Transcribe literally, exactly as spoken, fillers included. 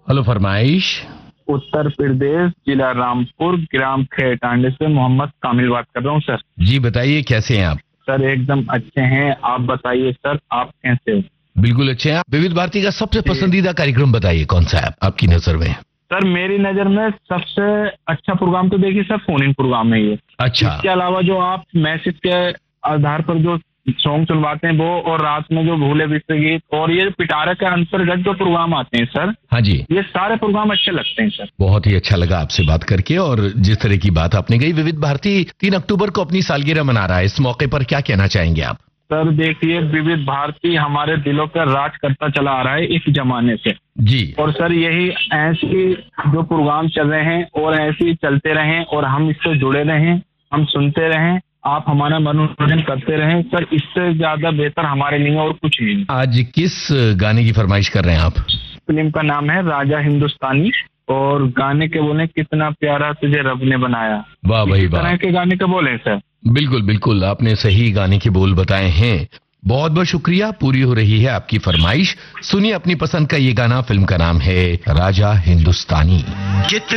Hello, फरमाइश। उत्तर प्रदेश, जिला रामपुर, ग्राम खेटांडे से मोहम्मद कामिल बात कर रहा हूँ सर। जी बताइए, कैसे हैं आप? सर एकदम अच्छे हैं, आप बताइए सर, आप कैसे हो? बिल्कुल अच्छे हैं। विविध भारती का सबसे पसंदीदा कार्यक्रम बताइए, कौन सा है आपकी नजर में? सर मेरी नजर में सबसे अच्छा प्रोग्राम तो देखिए सर, फोन इन प्रोग्राम है ये। अच्छा। इसके अलावा जो आप मैसेज के आधार पर जो सॉन्ग सुनवाते हैं वो, और रात में जो भूले विश्व गीत, और ये पिटारा के अंतर्गत जो प्रोग्राम आते हैं सर, हाँ जी, ये सारे प्रोग्राम अच्छे लगते हैं सर। बहुत ही अच्छा लगा आपसे बात करके। और जिस तरह की बात आपने कही, विविध भारती तीन अक्टूबर को अपनी सालगिरह मना रहा है, इस मौके पर क्या कहना चाहेंगे आप? सर देखिए, विविध भारती हमारे दिलों पर राज करता चला आ रहा है इस जमाने से जी। और सर यही ऐसी जो प्रोग्राम चल रहे हैं और ऐसे ही चलते रहें, और हम इससे जुड़े रहें, हम सुनते रहें, आप हमारा मनोरंजन करते रहें सर। इससे ज्यादा बेहतर हमारे लिए और कुछ नहीं। आज किस गाने की फरमाइश कर रहे हैं आप? फिल्म का नाम है राजा हिंदुस्तानी, और गाने के बोले कितना प्यारा तुझे रब ने बनाया। वाह भाई इस वाह। तरह के गाने के बोले सर। बिल्कुल बिल्कुल, आपने सही गाने के बोल बताए हैं। बहुत बहुत शुक्रिया, पूरी हो रही है आपकी फरमाइश। सुनिए अपनी पसंद का ये गाना, फिल्म का नाम है राजा हिंदुस्तानी।